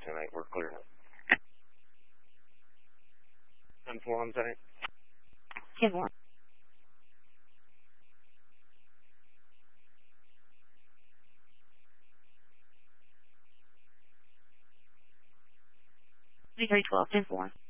tonight. We're clear. 10-4 on tonight. 10-4. Three 12, 10-4.